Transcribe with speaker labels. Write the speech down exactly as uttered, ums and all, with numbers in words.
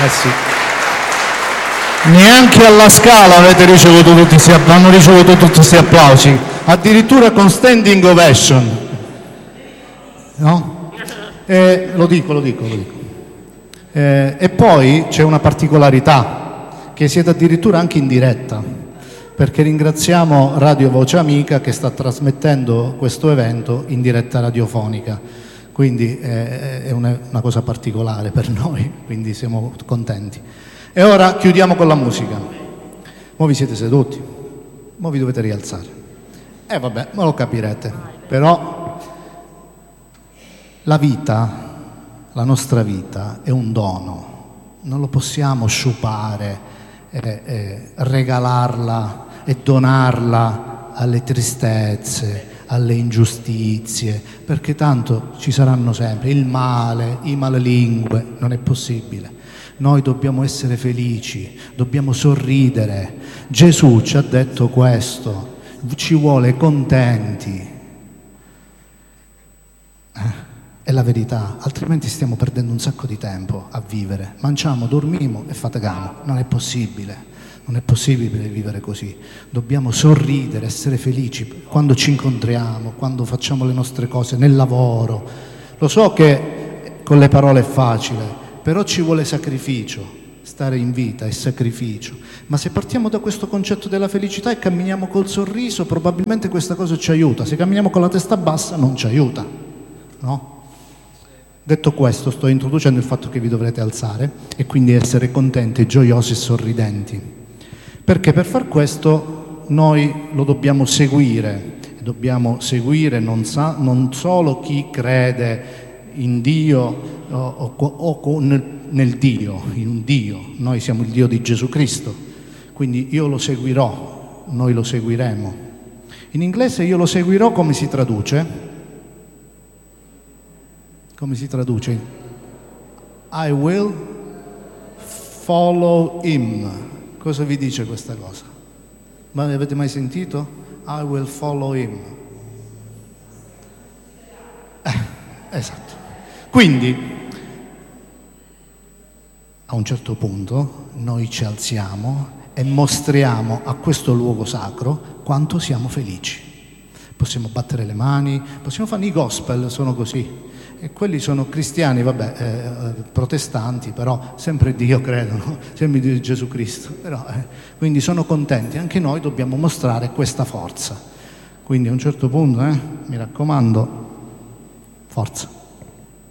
Speaker 1: Eh sì. Neanche alla Scala avete ricevuto tutti questi, hanno ricevuto tutti questi applausi, addirittura con standing ovation, no? Eh, lo dico, lo dico, lo dico. Eh, e poi c'è una particolarità, che siete addirittura anche in diretta, perché ringraziamo Radio Voce Amica che sta trasmettendo questo evento in diretta radiofonica, quindi eh, è una, una cosa particolare per noi, quindi siamo contenti. E ora chiudiamo con la musica. Mo vi siete seduti, mo vi dovete rialzare. E eh, vabbè, ma lo capirete. Però la vita, la nostra vita è un dono, non lo possiamo sciupare, eh, eh, regalarla e donarla alle tristezze, alle ingiustizie, perché tanto ci saranno sempre il male, i malelingue, non è possibile. Noi dobbiamo essere felici, dobbiamo sorridere. Gesù ci ha detto questo, ci vuole contenti. Eh? È la verità, altrimenti stiamo perdendo un sacco di tempo a vivere. Mangiamo, dormiamo e faticamo. Non è possibile, non è possibile vivere così. Dobbiamo sorridere, essere felici quando ci incontriamo, quando facciamo le nostre cose, nel lavoro. Lo so che con le parole è facile, però ci vuole sacrificio, stare in vita è sacrificio, ma se partiamo da questo concetto della felicità e camminiamo col sorriso, probabilmente questa cosa ci aiuta. Se camminiamo con la testa bassa non ci aiuta, no? Detto questo, sto introducendo il fatto che vi dovrete alzare e quindi essere contenti, gioiosi e sorridenti, perché per far questo noi lo dobbiamo seguire, dobbiamo seguire non, sa, non solo chi crede in Dio o, o, o nel, nel Dio, in un Dio. Noi siamo il Dio di Gesù Cristo, quindi io lo seguirò, noi lo seguiremo. In inglese io lo seguirò come si traduce? Come si traduce? I will follow him. Cosa vi dice questa cosa? Ma avete mai sentito? I will follow him. Eh, esatto. Quindi, a un certo punto, noi ci alziamo e mostriamo a questo luogo sacro quanto siamo felici. Possiamo battere le mani, possiamo fare i gospel, sono così. E quelli sono cristiani, vabbè, eh, protestanti, però sempre Dio credono, sempre Dio di Gesù Cristo. Però, eh, quindi sono contenti, anche noi dobbiamo mostrare questa forza. Quindi a un certo punto, eh, mi raccomando, forza.